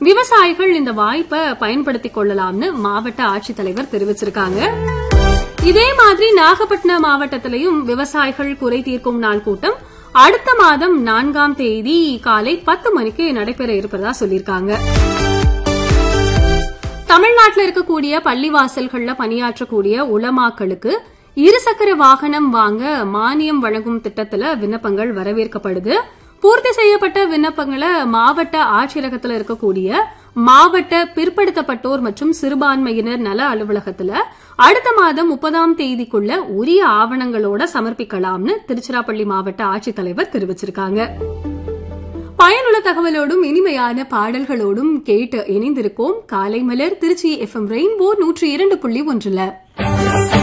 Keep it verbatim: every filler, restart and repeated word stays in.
விவசாயிகள் இந்த வாய்ப்பை பயன்படுத்திக் கொள்ளலாம்னு மாவட்ட ஆட்சித்தலைவர் தெரிவிச்சிருக்காங்க. இதே மாதிரி நாகப்பட்டினம் மாவட்டத்திலையும் விவசாயிகள் குறை தீர்க்கும் நாள் கூட்டம் அடுத்த மாதம் நான்காம் தேதி காலை பத்து மணிக்கு நடைபெற இருப்பதா சொல்லியிருக்காங்க. தமிழ்நாட்டில் இருக்கக்கூடிய பள்ளிவாசல்கள்ல பணியாற்றக்கூடிய உலமாக்களுக்கு இருசக்கர வாகனம் வாங்க மானியம் வழங்கும் திட்டத்தில் விண்ணப்பங்கள் வரவேற்கப்படுது. பூர்த்தி செய்யப்பட்ட விண்ணப்பங்களை மாவட்ட ஆட்சியரகத்தில் இருக்கக்கூடிய மாவட்ட பிற்படுத்தப்பட்டோர் மற்றும் சிறுபான்மையினர் நல அலுவலகத்தில் அடுத்த மாதம் முப்பதாம் தேதிக்குள்ள உரிய ஆவணங்களோட சமர்ப்பிக்கலாம்னு திருச்சிராப்பள்ளி மாவட்ட ஆட்சித்தலைவர் தெரிவிச்சிருக்காங்க. பயனுள்ள தகவலோடும் இனிமையான பாடல்களோடும் கேட்டு இணைந்திருக்கோம். காலை மலர் திருச்சி எஃப் எம் ரெயின்போ நூற்றி இரண்டு புள்ளி ஒன்றுல